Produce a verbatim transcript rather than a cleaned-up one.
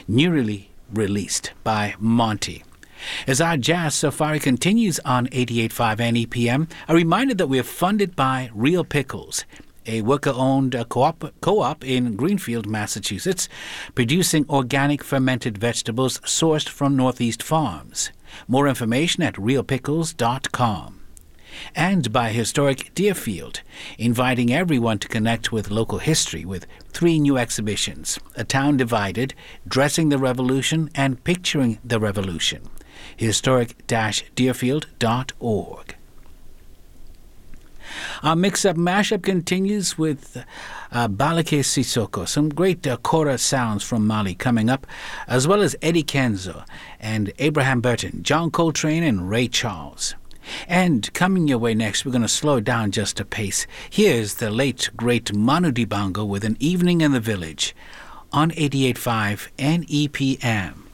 newly released by Monty. As our jazz safari continues on eighty-eight point five N E P M, a reminder that we are funded by Real Pickles, a worker-owned uh, co-op, co-op in Greenfield, Massachusetts, producing organic fermented vegetables sourced from Northeast farms. More information at real pickles dot com. And by Historic Deerfield, inviting everyone to connect with local history with three new exhibitions: A Town Divided, Dressing the Revolution, and Picturing the Revolution. historic dash deerfield dot org. Our mix-up mashup continues with uh, Balake Sissoko, some great uh, kora sounds from Mali coming up, as well as Eddie Kenzo and Abraham Burton, John Coltrane and Ray Charles. And coming your way next, we're going to slow down just a pace. Here's the late, great Manu Dibango with An Evening in the Village on eighty-eight point five N E P M.